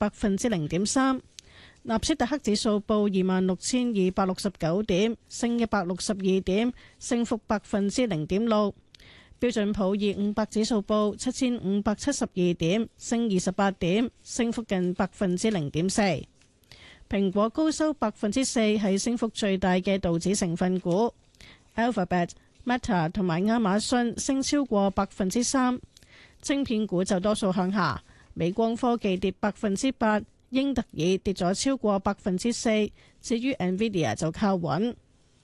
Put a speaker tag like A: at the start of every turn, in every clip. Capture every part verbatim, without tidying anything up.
A: 百分之零點三。納斯達克指數報二萬六千二百六十九點，升一百六十二點，升幅百分之零點六。標準普爾五百指數報七千五百七十二點，升二十八點，升幅近百分之零點四。蘋果高收百分之四，係升幅最大嘅道指成分股。Alphabet、Meta 同埋亞馬遜升超過百分之三。晶片股就多數向下，美光科技跌百分之八，英特爾跌咗超過百分之四，至於 Nvidia 就靠穩。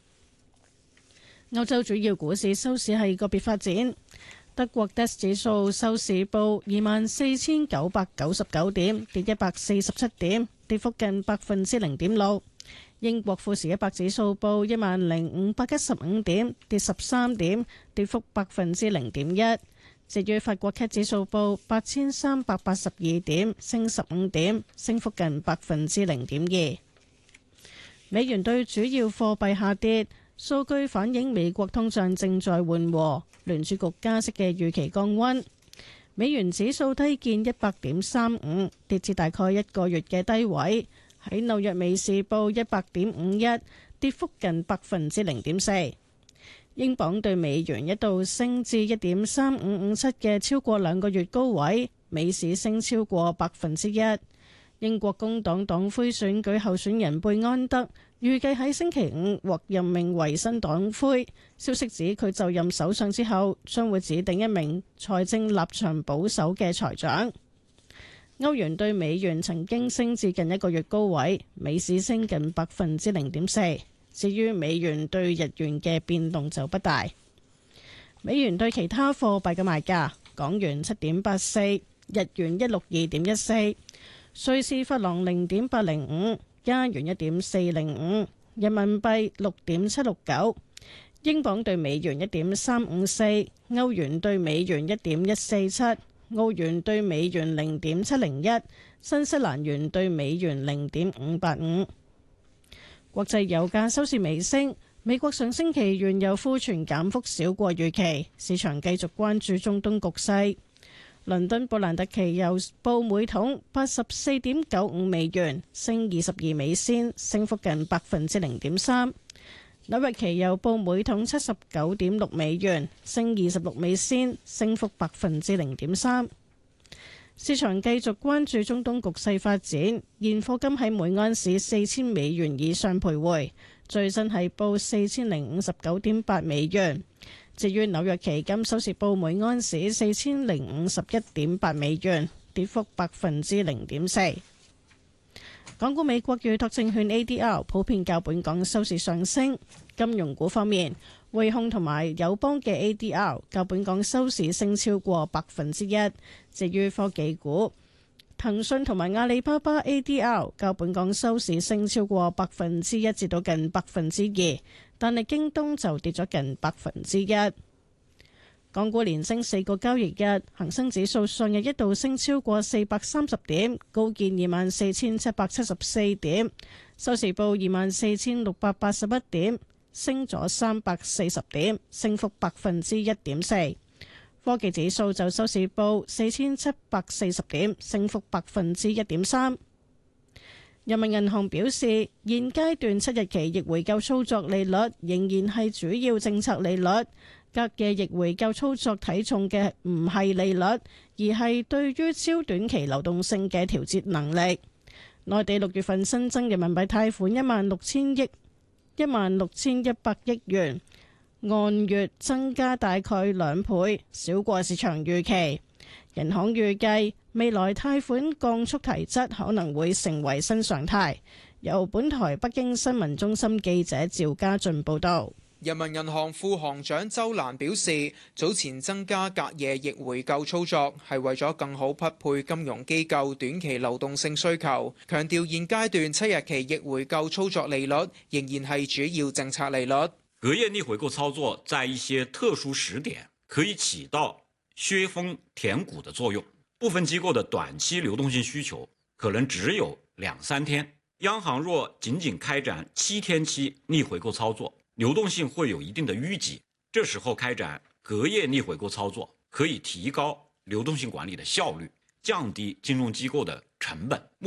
A: 歐洲主要股市收市係個別發展，德國 D A X 指數收市報二萬四千九百九十九點，跌一百四十七點，跌幅近百分之零點六。英國富時一百指數報一萬零五百一十五點，跌十三點，跌幅百分之零點一。至於法國 C A C 指數報八千三百八十二點，升十五點，升幅近百分之零點二。美元對主要貨幣下跌。數據反映美國通脹正在緩和，聯儲局加息嘅預期降溫。美元指數低見一百點三五，跌至大概一個月嘅低位。喺紐約美市報一百點五一，跌幅近百分之零點四。英鎊對美元一度升至一點三五五七嘅超過兩個月高位，美市升超過百分之一。英國工黨黨魁選舉候選人貝安德預計喺星期五獲任命為新黨魁。消息指佢就任首相之後，將會指定一名財政立場保守嘅財長。歐元對美元曾經升至近一個月高位，美市升近百分之零點四。至於美元對日元嘅變動就不大。美元對其他貨幣嘅賣價：港元七點八四，日元一六二點一四。瑞士法郎零點八零五，加元一點四零五，人民幣六點七六九，英鎊對美元一點三五四，歐元對美元一點一四七，澳元對美元零點七零一，新西蘭元對美元零點五八五。國際油價收市微升，美國上星期原油庫存減幅少過預期，市場繼續關注中東局勢。倫敦布蘭特期油報每桶八十四點九五美元，升二十二美仙，升幅近百分之零點三。紐約期油報每桶七十九點六美元，升二十六美仙，升幅百分之零點三。市場繼續關注中東局勢發展，現貨金喺每安士四千美元以上徘徊，最新係報四千零五十九點八美元。至於紐約期金收市報每安士四千零五十一點八美元，跌幅百分之零點四。港股美國預託證券 A D R 普遍較本港收市上升。金融股方面，匯控同埋友邦嘅 A D R 較本港收市升超過百分之一。至於科技股，騰訊同埋阿里巴巴 A D R 較本港收市升超過百分之一至到近百分之二。但係京東就跌咗近百分之一。港股連升四個交易日，恒生指數上日一度升超過四百三十點，高見二萬四千七百七十四點，收市報二萬四千六百八十一點，升咗三百四十點，升幅百分之一點四。科技指數就收市報四千七百四十點，升幅百分之一點三。人民銀行表示，現階段七日期逆回購操作利率仍然係主要政策利率，隔夜逆回購操作睇重嘅唔係利率，而係對於超短期流動性嘅調節能力。內地六月份新增人民幣貸款一萬六千億一萬六千一百億元，按月增加大概兩倍，少過市場預期。銀行預計未來貸款降速提質可能會成為新常態。由本台北京新聞中心記者趙家俊報道。
B: 人民銀行副行長周蘭表示，早前增加隔夜逆回購操作係為咗更好匹配金融機構短期流動性需求，強調現階段七日期逆回購操作利率仍然係主要政策利率。
C: 隔夜逆回購操作在一些特殊時點可以起到削峰填谷的作用，部分機構的短期流動性需求可能只有兩三天，央行若僅僅開展七天期逆回購操作，流動性會有一定的淤積，這時候開展隔夜逆回購操作可以提高流動性管理的效率，降低金融機構的成本。